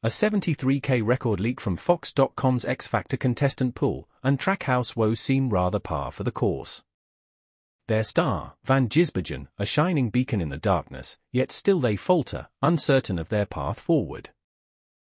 A 73K record leak from Fox.com's X Factor contestant pool, and Trackhouse woes seem rather par for the course. Their star, Van Gisbergen, a shining beacon in the darkness, yet still they falter, uncertain of their path forward.